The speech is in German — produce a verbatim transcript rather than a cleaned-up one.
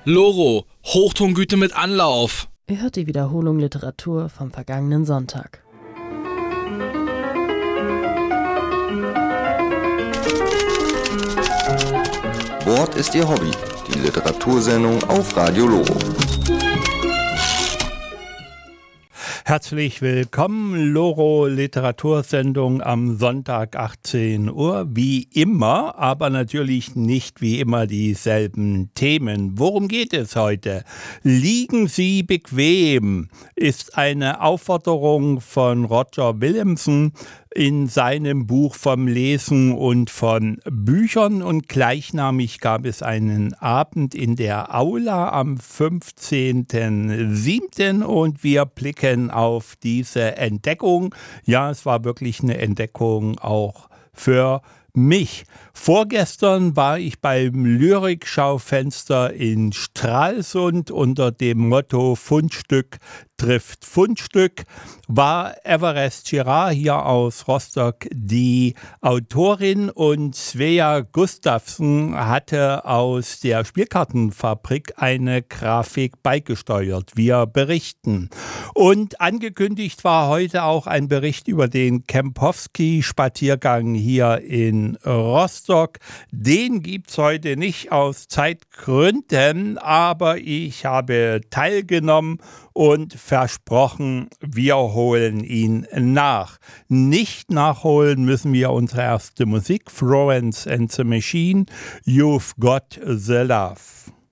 Loro, Hochtongüte mit Anlauf. Ihr hört die Wiederholung Literatur vom vergangenen Sonntag. Wort ist Ihr Hobby, die Literatursendung auf Radio Loro. Herzlich willkommen, Loro Literatursendung am Sonntag achtzehn Uhr. Wie immer, aber natürlich nicht wie immer dieselben Themen. Worum geht es heute? Liegen Sie bequem ist eine Aufforderung von Roger Williamson in seinem Buch vom Lesen und von Büchern, und gleichnamig gab es einen Abend in der Aula am fünfzehnten siebten und wir blicken auf diese Entdeckung. Ja, es war wirklich eine Entdeckung auch für mich. Vorgestern war ich beim Lyrikschaufenster in Stralsund unter dem Motto Fundstück trifft Fundstück. War Everest Girard hier aus Rostock die Autorin, und Svea Gustafsson hatte aus der Spielkartenfabrik eine Grafik beigesteuert. Wir berichten. Und angekündigt war heute auch ein Bericht über den Kempowski-Spaziergang hier in Rostock. Den gibt's heute nicht aus Zeitgründen, aber ich habe teilgenommen und versprochen, wir holen ihn nach. Nicht nachholen müssen wir unsere erste Musik, Florence and the Machine, You've Got the Love.